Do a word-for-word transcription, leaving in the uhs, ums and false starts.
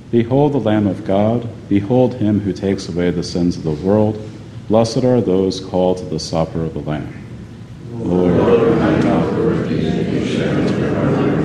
Behold the Lamb of God. Behold him who takes away the sins of the world. Blessed are those called to the supper of the Lord. Lord, I am not worthy that you should enter my heart.